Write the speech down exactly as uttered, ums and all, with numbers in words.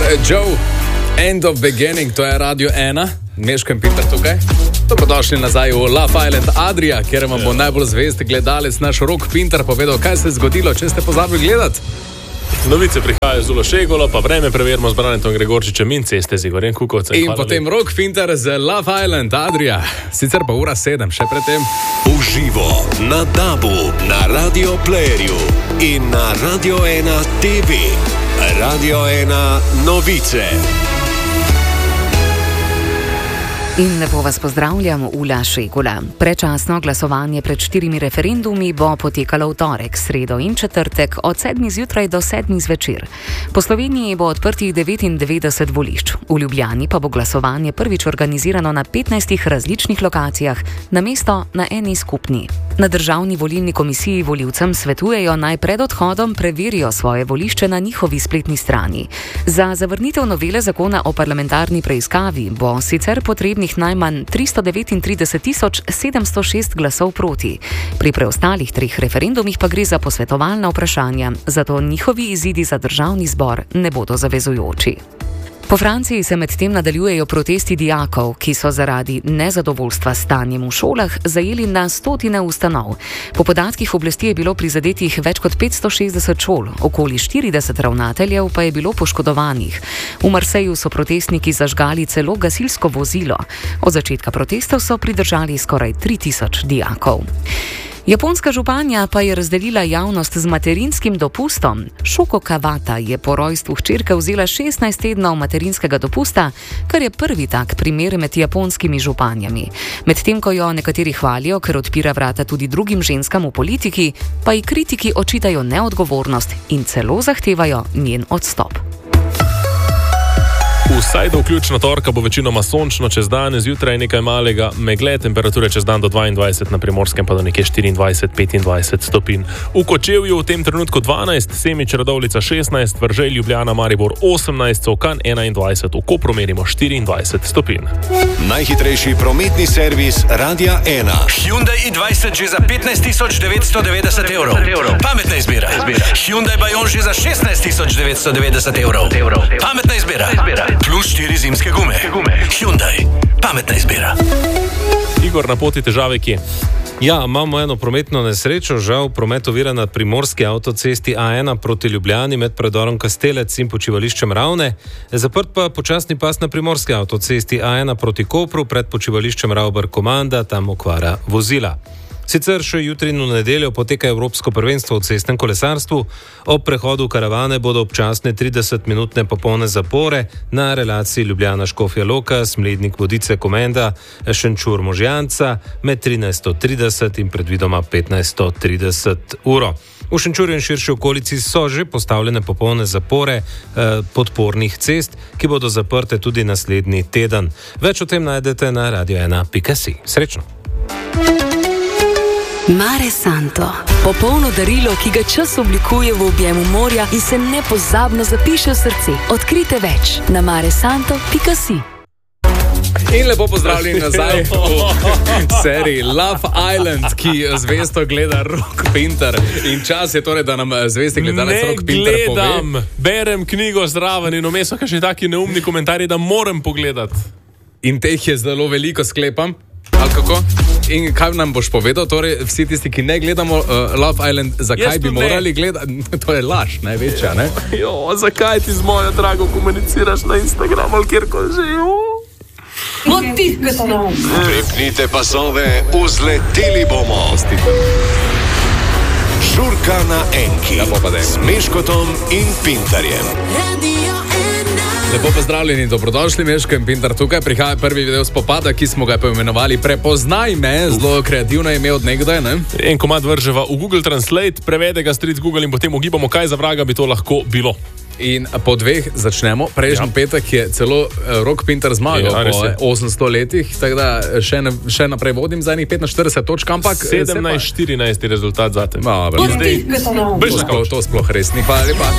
Joe, End of Beginning, to je Radio ena, Meško in Peter tukaj. Dobrodošli nazaj v Love Island Adria, kjer vam bo najbolj zvest gledalec naš Rok Pintar povedal, kaj se je zgodilo, če ste pozabili gledati. Novice prihajajo z Ulošegolo, pa vreme preverimo z Branetom Gregorčičem in ceste z Igorjem Kukovcem. In potem Rok Pintar z Love Island Adria. Sicer pa ura sedem, še predtem. Uživo na Dabu, na Radio Playerju in na Radio ena T V. Radio ena Novice. In lepo vas pozdravljam, Ula Šegula. Prečasno glasovanje pred štirimi referendumi bo potekalo v torek, sredo in četrtek od sedmih zjutraj do sedmih zvečer. Po Sloveniji bo odprtih devetindevetdeset volišč. V Ljubljani pa bo glasovanje prvič organizirano na petnajstih različnih lokacijah, namesto na eni skupni. Na Državni volilni komisiji volivcem svetujejo naj pred odhodom preverijo svoje volišče na njihovi spletni strani. Za zavrnitev novele zakona o parlamentarni preiskavi bo sicer potrebnih najmanj tristo devetintrideset tisoč sedemsto šest glasov proti. Pri preostalih treh referendumih pa gre za posvetovalna vprašanja, zato njihovi izidi za državni zbor ne bodo zavezujoči. Po Franciji se medtem nadaljujejo protesti dijakov, ki so zaradi nezadovoljstva s stanjem v šolah zajeli na stotine ustanov. Po podatkih oblasti je bilo prizadetih več kot petsto šestdeset šol, okoli štirideset ravnateljev pa je bilo poškodovanih. V Marseju so protestniki zažgali celo gasilsko vozilo. Od začetka protestov so pridržali skoraj tri tisoč dijakov. Japonska županja pa je razdelila javnost z materinskim dopustom. Shoko Kawata je po rojstvu hčerke vzela šestnajst tednov materinskega dopusta, kar je prvi tak primer med japonskimi županjami. Medtem ko jo nekateri hvalijo, ker odpira vrata tudi drugim ženskam v politiki, pa ji kritiki očitajo neodgovornost in celo zahtevajo njen odstop. Vsaj do vključno torka bo večinoma sončno, čez dan zjutraj nekaj malega megle, temperature čez dan do dvaindvajset, na Primorskem pa do nekje štiriindvajset petindvajset stopinj. V Kočevju v tem trenutku dvanajst, Semič, Radovljica šestnajst, Veržej, Ljubljana, Maribor osemnajst, Cokan enaindvajset, v Kopru merimo štiriindvajset stopinj. Najhitrejši prometni servis Radia ena. Hyundai i dvajset že za petnajst tisoč devetsto devetdeset evrov. Pametna izbira. Hyundai Bayon že za šestnajst tisoč devetsto devetdeset evrov. Pametna izbira. Plus štiri zimske gume. Hyundai. Pametna izbira. Igor, na poti težave kje? Ja, imamo eno prometno nesrečo, žal promet ovira na primorski avtocesti A ena proti Ljubljani med predorom Kastelec in počivališčem Ravne. Zaprt pa počasni pas na primorski avtocesti A ena proti Kopru pred počivališčem Ravbar Komanda, tam okvara vozila. Sicer še jutri in v nedeljo poteka Evropsko prvenstvo v cestnem kolesarstvu. Ob prehodu karavane bodo občasne tridesetminutne popolne zapore na relaciji Ljubljana-Škofja Loka, Smlednik-Vodice-Komenda, Šenčur-Možjanca med trinajsto trideset in predvidoma petnajsto trideset uro. V Šenčurju in širši okolici so že postavljene popolne zapore eh, podpornih cest, ki bodo zaprte tudi naslednji teden. Več o tem najdete na radio ena pika si. Srečno! Mare Santo. Popolno darilo, ki ga čas oblikuje v objemu morja in se nepozabno zapiše v srce. Odkrite več na mare santo pika si. In lepo pozdravljeni nazaj v seriji Love Island, ki zvesto gleda Rok Pintar. In čas je torej, da nam zvesti gledalec Rok Pintar pove. Ne gledam, berem knjigo zraven in vmes so kakšni taki neumni komentarji, da moram pogledati. In teh je zelo veliko, sklepam. Ali kako? In kaj nam boš povedal, torej vsi tisti, ki ne gledamo uh, Love Island, zakaj bi morali gledati? To je laž, največja, ne? Jo, zakaj ti z mojo drago komuniciraš na Instagramu ali kjerkoli že? Pripnite pasove, vzleteli bomo. Žurka na enki s Meškotom in Pintarjem. Lepo pozdravljeni in dobrodošli, Meško in Pintar tukaj. Prihaja prvi video spopada, ki smo ga poimenovali Prepoznaj me, zelo kreativno ime od nekdaj, ne? En komad vrževa v Google Translate, prevede ga stric Google in potem ugibamo, kaj za vraga bi to lahko bilo. In po dveh začnemo. Prejšnji ja. petek je celo Rok Pintar zmagal ja, po osemsto letih, tako da še, ne, še naprej vodim za enih petnajst točk, ampak sedemnajst štirinajst je rezultat zate. No, to, to sploh res ni. Hvala lepa.